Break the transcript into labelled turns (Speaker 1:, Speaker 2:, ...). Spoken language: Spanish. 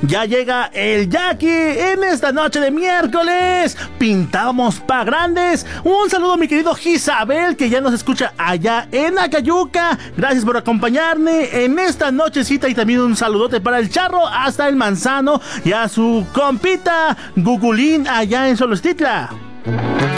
Speaker 1: Ya llega el Jackie en esta noche de miércoles. Pintamos pa' grandes. Un saludo a mi querido Isabel, que ya nos escucha allá en Acayuca. Gracias por acompañarme en esta nochecita. Y también un saludote para el Charro hasta el Manzano y a su compita Gugulín allá en Solostitla.